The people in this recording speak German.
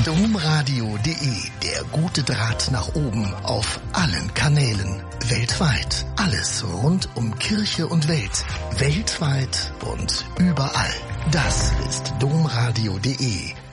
Domradio.de, der gute Draht nach oben auf allen Kanälen. Weltweit. Alles rund um Kirche und Welt. Weltweit und überall. Das ist Domradio.de.